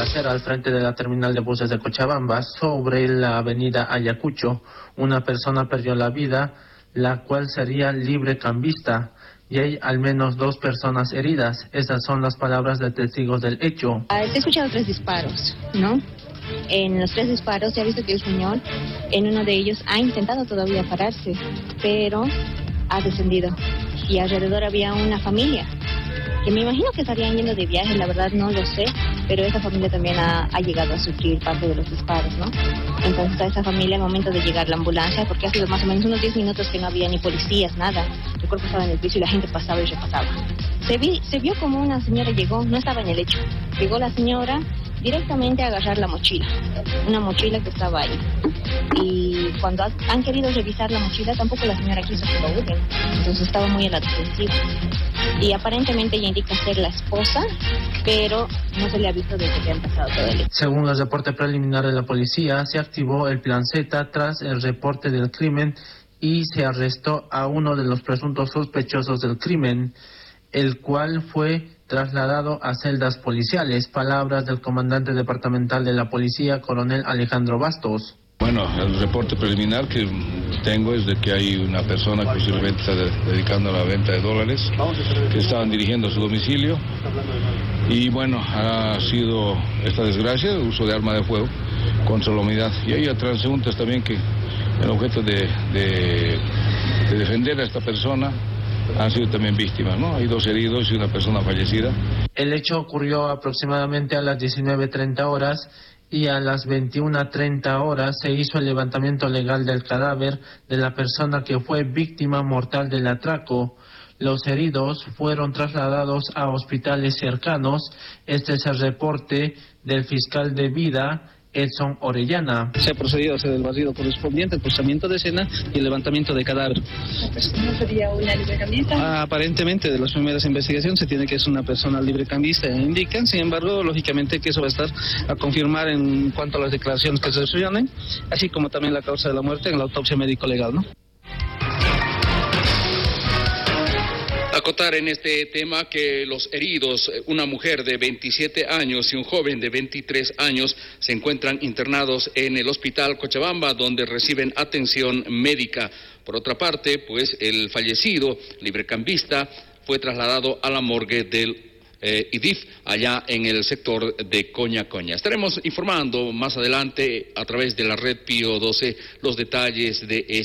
balacera al frente de la terminal de buses de Cochabamba, sobre la avenida Ayacucho. Una persona perdió la vida, la cual sería librecambista, y hay al menos 2 personas heridas. Esas son las palabras de testigos del hecho. He escuchado 3 disparos, ¿no? En los 3 disparos se ha visto que el señor, en uno de ellos, ha intentado todavía pararse, pero ha descendido. Y alrededor había una familia, que me imagino que estarían yendo de viaje, la verdad no lo sé, pero esa familia también ha llegado a sufrir parte de los disparos, ¿no? Entonces a esa familia, al momento de llegar la ambulancia, porque ha sido más o menos unos 10 minutos que no había ni policías, nada, el cuerpo estaba en el piso y la gente pasaba y repasaba. Se vio como una señora llegó, no estaba en el lecho, llegó la señora directamente a agarrar la mochila, una mochila que estaba ahí. Y cuando han querido revisar la mochila, tampoco la señora quiso que lo hurten, entonces estaba muy a la defensiva. Y aparentemente ella indica ser la esposa, pero no se le ha visto desde que han pasado todo el hecho. Según el reporte preliminar de la policía, se activó el plan Z tras el reporte del crimen y se arrestó a uno de los presuntos sospechosos del crimen, el cual fue trasladado a celdas policiales. Palabras del comandante departamental de la policía, coronel Alejandro Bastos. Bueno, el reporte preliminar que tengo es de que hay una persona que posiblemente está dedicando a la venta de dólares, que estaban dirigiendo a su domicilio, y bueno, ha sido esta desgracia, el uso de arma de fuego contra la unidad. Y hay transeúntes también que, el objeto de defender a esta persona, han sido también víctimas, ¿no? Hay 2 heridos y una persona fallecida. El hecho ocurrió aproximadamente a las 19:30 horas y a las 21:30 horas se hizo el levantamiento legal del cadáver de la persona que fue víctima mortal del atraco. Los heridos fueron trasladados a hospitales cercanos. Este es el reporte del fiscal de vida, Edson Orellana. Se ha procedido a hacer el barrido correspondiente, el procesamiento de escena y el levantamiento de cadáver. ¿La persona sería una librecambista? Aparentemente, de las primeras investigaciones se tiene que es una persona librecambista, indican. Sin embargo, lógicamente que eso va a estar a confirmar en cuanto a las declaraciones que se resuelven, así como también la causa de la muerte en la autopsia médico-legal, ¿no? Acotar en este tema que los heridos, una mujer de 27 años y un joven de 23 años, se encuentran internados en el hospital Cochabamba, donde reciben atención médica. Por otra parte, pues el fallecido librecambista fue trasladado a la morgue del IDIF, allá en el sector de Coña Coña. Estaremos informando más adelante a través de la red Pío 12 los detalles de